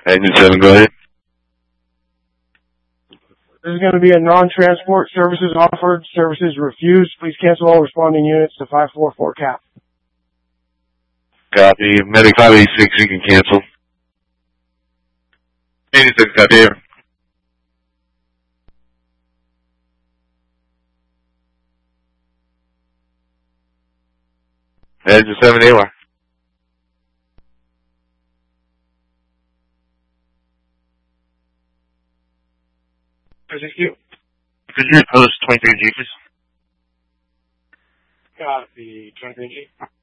Engine 7, go ahead. This is going to be a non-transport. Services offered. Services refused. Please cancel all responding units to 544 cap. Copy. Medic 586, you can cancel. 86, copy here. Engine 7, AWAR. Thank you. Could you post 23G, please? Copy. 23G.